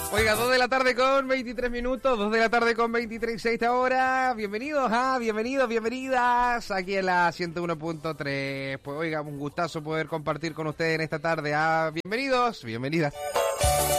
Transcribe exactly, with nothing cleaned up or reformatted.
Oiga, dos de la tarde con veintitrés minutos, dos de la tarde con veintitrés a esta hora. Bienvenidos, ah, bienvenidos, bienvenidas aquí en la ciento uno punto tres. Pues oiga, un gustazo poder compartir con ustedes en esta tarde. Ah, bienvenidos, bienvenidas.